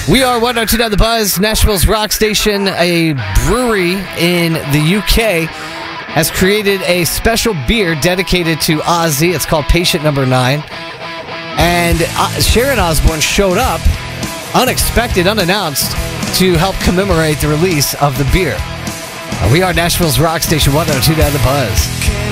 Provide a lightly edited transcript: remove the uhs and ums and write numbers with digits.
We are 102 The Buzz, Nashville's rock station. A brewery in the UK has created a special beer dedicated to Ozzy. It's called Patient Number 9. And Sharon Osbourne showed up, unexpected, unannounced, to help commemorate the release of the beer. We are Nashville's rock station, 102 The Buzz.